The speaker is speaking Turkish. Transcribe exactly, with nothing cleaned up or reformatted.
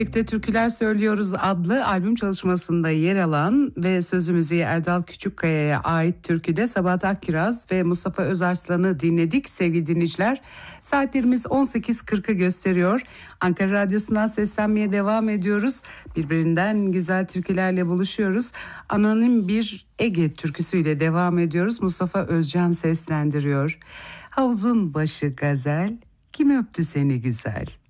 Birlikte Türküler Söylüyoruz adlı albüm çalışmasında yer alan ve sözü müziği Erdal Küçükkaya'ya ait türküde Sabahat Akkiraz ve Mustafa Özarslan'ı dinledik sevgili dinleyiciler. Saatlerimiz on sekiz kırkı gösteriyor. Ankara Radyosu'ndan seslenmeye devam ediyoruz. Birbirinden güzel türkülerle buluşuyoruz. Anonim bir Ege türküsüyle devam ediyoruz. Mustafa Özcan seslendiriyor. Havuzun başı gazel, kim öptü seni güzel?